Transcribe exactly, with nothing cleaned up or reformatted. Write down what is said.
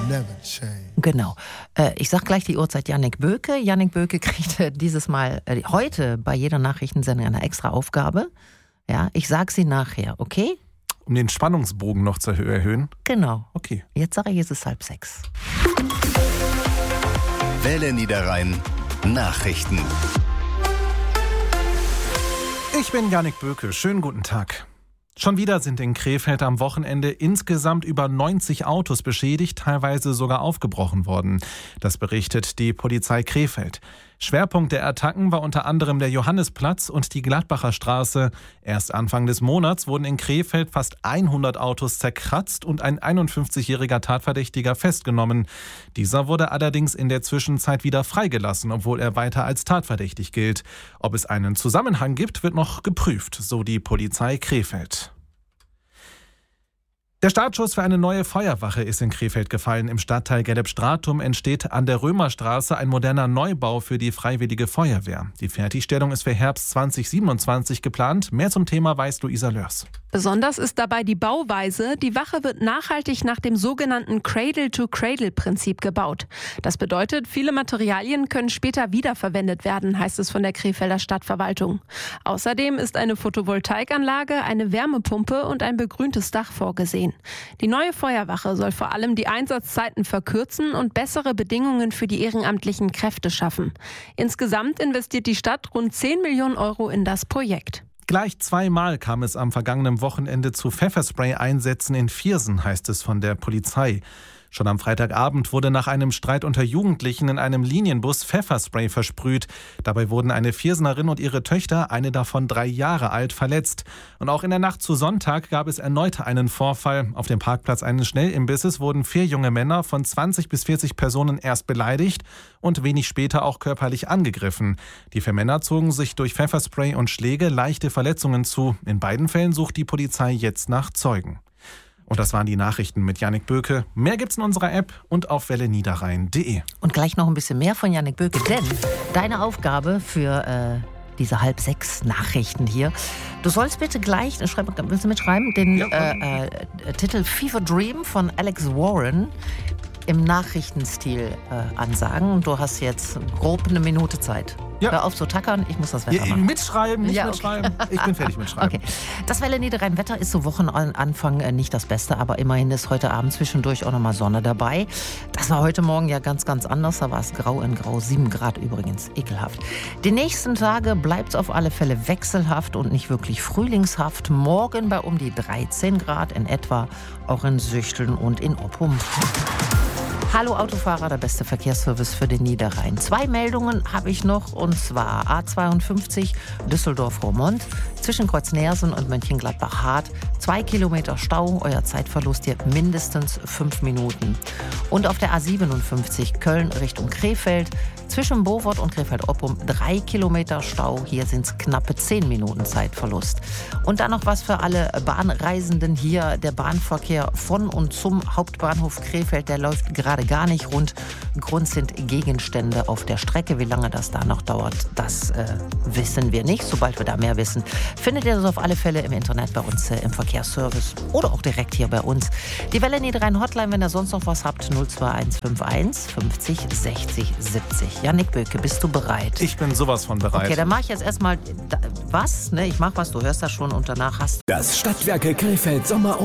never change. Genau. Äh, ich sag gleich die Uhrzeit Jannik Böke. Jannik Böke kriegt äh, dieses Mal, äh, heute bei jeder Nachrichtensendung eine extra Aufgabe. Ja, ich sag sie nachher, okay? Um den Spannungsbogen noch zu erhöhen? Genau. Okay. Jetzt sage ich, es ist halb sechs. Welle Niederrhein Nachrichten. Ich bin Jannik Böke. Schönen guten Tag. Schon wieder sind in Krefeld am Wochenende insgesamt über neunzig Autos beschädigt, teilweise sogar aufgebrochen worden. Das berichtet die Polizei Krefeld. Schwerpunkt der Attacken war unter anderem der Johannisplatz und die Gladbacher Straße. Erst Anfang des Monats wurden in Krefeld fast hundert Autos zerkratzt und ein einundfünfzigjähriger Tatverdächtiger festgenommen. Dieser wurde allerdings in der Zwischenzeit wieder freigelassen, obwohl er weiter als tatverdächtig gilt. Ob es einen Zusammenhang gibt, wird noch geprüft, so die Polizei Krefeld. Der Startschuss für eine neue Feuerwache ist in Krefeld gefallen. Im Stadtteil Gelb-Stratum entsteht an der Römerstraße ein moderner Neubau für die Freiwillige Feuerwehr. Die Fertigstellung ist für Herbst zwanzig siebenundzwanzig geplant. Mehr zum Thema weiß Luisa Lörs. Besonders ist dabei die Bauweise. Die Wache wird nachhaltig nach dem sogenannten Cradle-to-Cradle-Prinzip gebaut. Das bedeutet, viele Materialien können später wiederverwendet werden, heißt es von der Krefelder Stadtverwaltung. Außerdem ist eine Photovoltaikanlage, eine Wärmepumpe und ein begrüntes Dach vorgesehen. Die neue Feuerwache soll vor allem die Einsatzzeiten verkürzen und bessere Bedingungen für die ehrenamtlichen Kräfte schaffen. Insgesamt investiert die Stadt rund zehn Millionen Euro in das Projekt. Gleich zweimal kam es am vergangenen Wochenende zu Pfefferspray-Einsätzen in Viersen, heißt es von der Polizei. Schon am Freitagabend wurde nach einem Streit unter Jugendlichen in einem Linienbus Pfefferspray versprüht. Dabei wurden eine Viersenerin und ihre Töchter, eine davon drei Jahre alt, verletzt. Und auch in der Nacht zu Sonntag gab es erneut einen Vorfall. Auf dem Parkplatz eines Schnellimbisses wurden vier junge Männer von zwanzig bis vierzig Personen erst beleidigt und wenig später auch körperlich angegriffen. Die vier Männer zogen sich durch Pfefferspray und Schläge leichte Verletzungen zu. In beiden Fällen sucht die Polizei jetzt nach Zeugen. Und das waren die Nachrichten mit Jannik Böke. Mehr gibt's in unserer App und auf welle niederrhein punkt de. Und gleich noch ein bisschen mehr von Jannik Böke, denn deine Aufgabe für äh, diese halb sechs Nachrichten hier, du sollst bitte gleich, schreib, willst du mitschreiben, den ja. äh, äh, Titel Fever Dream von Alex Warren im Nachrichtenstil äh, ansagen. Du hast jetzt grob eine Minute Zeit. Ja. Hör auf zu tackern, ich muss das Wetter ja, machen. Mitschreiben, nicht ja, okay. mitschreiben. Ich bin fertig mit Schreiben. Okay. Das Welle Niederrhein Wetter ist zu Wochenanfang nicht das Beste, aber immerhin ist heute Abend zwischendurch auch nochmal Sonne dabei. Das war heute Morgen ja ganz, ganz anders. Da war es grau in grau, sieben Grad übrigens, ekelhaft. Die nächsten Tage bleibt es auf alle Fälle wechselhaft und nicht wirklich frühlingshaft. Morgen bei um die dreizehn Grad in etwa, auch in Süchteln und in Oppum. Hallo Autofahrer, der beste Verkehrsservice für den Niederrhein. Zwei Meldungen habe ich noch, und zwar A zweiundfünfzig Düsseldorf-Roermond zwischen Kreuz-Neersen und Mönchengladbach-Hart. Zwei Kilometer Stau, euer Zeitverlust hier mindestens fünf Minuten. Und auf der A siebenundfünfzig Köln Richtung Krefeld zwischen Bovot und Krefeld-Oppum drei Kilometer Stau. Hier sind es knappe zehn Minuten Zeitverlust. Und dann noch was für alle Bahnreisenden hier. Der Bahnverkehr von und zum Hauptbahnhof Krefeld, der läuft gerade gar nicht rund. Grund sind Gegenstände auf der Strecke. Wie lange das da noch dauert, das äh, wissen wir nicht. Sobald wir da mehr wissen, findet ihr das auf alle Fälle im Internet bei uns äh, im Verkehrsservice oder auch direkt hier bei uns. Die Welle Niederrhein Hotline, wenn ihr sonst noch was habt, null zwei eins fünf eins fünfzig sechzig siebzig. Jannik Böke, bist du bereit? Ich bin sowas von bereit. Okay, dann mache ich jetzt erstmal was. Ne? Ich mache was, du hörst das schon und danach hast du... Das Stadtwerke Krefeld Sommer